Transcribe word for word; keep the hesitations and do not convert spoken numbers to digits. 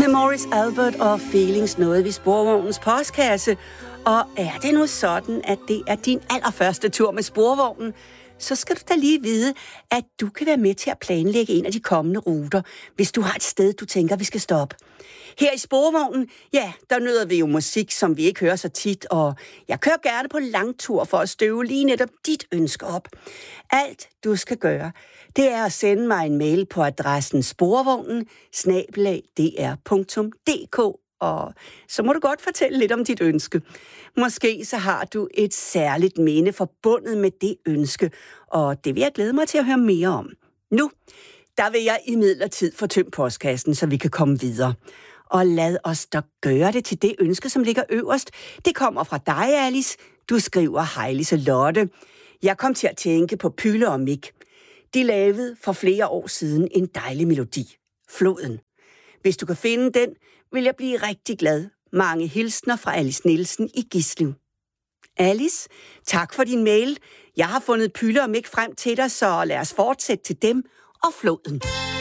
Morris Albert og Feelings nåede vi Sporvognens postkasse. Og er det nu sådan, at det er din allerførste tur med Sporvognen, så skal du da lige vide, at du kan være med til at planlægge en af de kommende ruter, hvis du har et sted, du tænker, vi skal stoppe. Her i Sporvognen, ja, der nyder vi jo musik, som vi ikke hører så tit, og jeg kører gerne på langtur for at støve lige netop dit ønske op. Alt du skal gøre, det er at sende mig en mail på adressen sporvognen snabel-a d r punktum d k, og så må du godt fortælle lidt om dit ønske. Måske så har du et særligt minde forbundet med det ønske, og det vil jeg glæde mig til at høre mere om. Nu, der vil jeg imidlertid få tømt postkassen, så vi kan komme videre. Og lad os da gøre det til det ønske, som ligger øverst. Det kommer fra dig, Alice. Du skriver, hej Lise Lotte. Jeg kom til at tænke på Pylle og Mik. De lavede for flere år siden en dejlig melodi. Floden. Hvis du kan finde den, vil jeg blive rigtig glad. Mange hilsner fra Alice Nielsen i Gislev. Alice, tak for din mail. Jeg har fundet Pylle og Mik frem til dig, så lad os fortsætte til dem og floden.